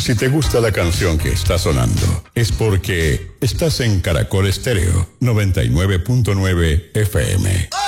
Si te gusta la canción que está sonando, es porque estás en Caracol Estéreo 99.9 FM.